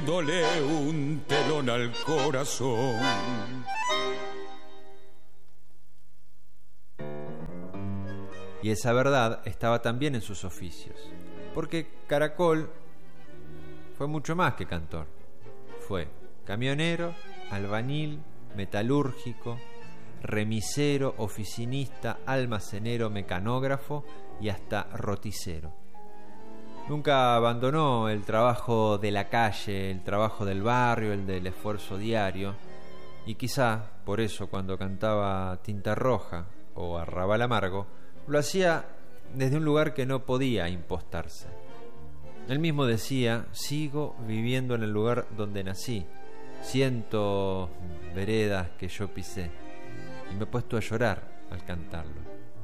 poniéndole un telón al corazón. Y esa verdad estaba también en sus oficios, porque Caracol fue mucho más que cantor. Fue camionero, albañil, metalúrgico, remisero, oficinista, almacenero, mecanógrafo y hasta roticero. Nunca abandonó el trabajo de la calle, el trabajo del barrio, el del esfuerzo diario, y quizá por eso cuando cantaba Tinta Roja o Arrabal Amargo, lo hacía desde un lugar que no podía impostarse. Él mismo decía: sigo viviendo en el lugar donde nací, siento veredas que yo pisé, y me he puesto a llorar al cantarlo.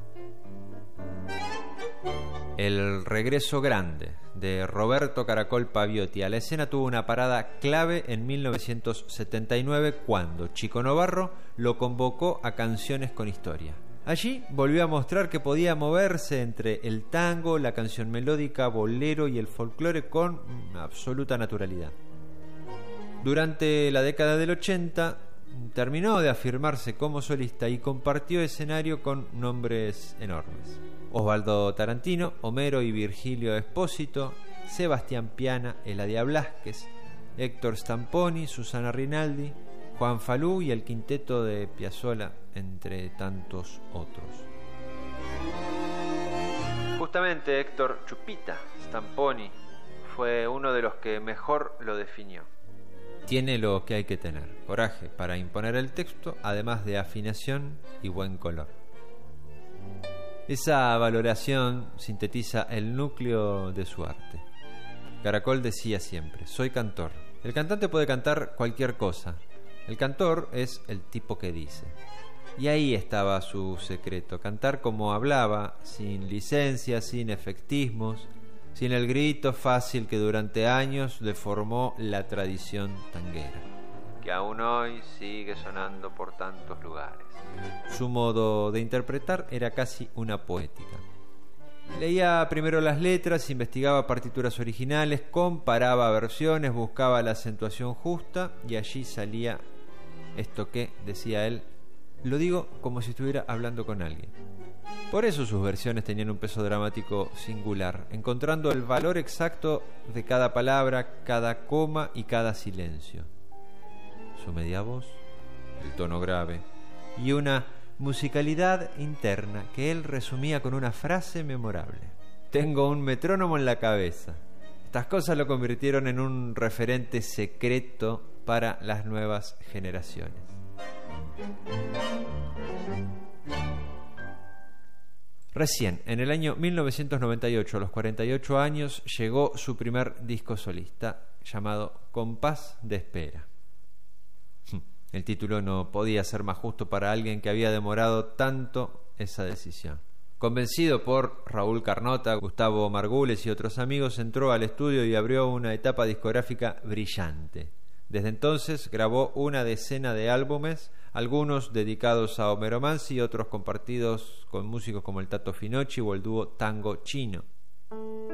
El regreso grande de Roberto Caracol Paviotti a la escena tuvo una parada clave en 1979, cuando Chico Novarro lo convocó a Canciones con Historia. Allí volvió a mostrar que podía moverse entre el tango, la canción melódica, bolero y el folclore con absoluta naturalidad. Durante la década del 80 terminó de afirmarse como solista y compartió escenario con nombres enormes: Osvaldo Tarantino, Homero y Virgilio Espósito, Sebastián Piana, Eladia Blasquez, Héctor Stamponi, Susana Rinaldi, Juan Falú y el quinteto de Piazzolla, entre tantos otros. Justamente Héctor Chupita Stamponi fue uno de los que mejor lo definió. Tiene lo que hay que tener: coraje para imponer el texto, además de afinación y buen color. Esa valoración sintetiza el núcleo de su arte. Caracol decía siempre: soy cantor. El cantante puede cantar cualquier cosa. El cantor es el tipo que dice. Y ahí estaba su secreto: cantar como hablaba, sin licencias, sin efectismos, sin el grito fácil que durante años deformó la tradición tanguera, que aún hoy sigue sonando por tantos lugares. Su modo de interpretar era casi una poética. Leía primero las letras, investigaba partituras originales, comparaba versiones, buscaba la acentuación justa, y allí salía esto que, decía él, lo digo como si estuviera hablando con alguien. Por eso sus versiones tenían un peso dramático singular, encontrando el valor exacto de cada palabra, cada coma y cada silencio. Su media voz, el tono grave y una musicalidad interna que él resumía con una frase memorable: tengo un metrónomo en la cabeza. Estas cosas lo convirtieron en un referente secreto para las nuevas generaciones. Recién, en el año 1998, a los 48 años, llegó su primer disco solista, llamado Compás de Espera. El título no podía ser más justo para alguien que había demorado tanto esa decisión. Convencido por Raúl Carnota, Gustavo Margules y otros amigos, entró al estudio y abrió una etapa discográfica brillante. Desde entonces grabó una decena de álbumes, algunos dedicados a Homero Mansi y otros compartidos con músicos como el Tato Finocchi o el dúo Tango Chino.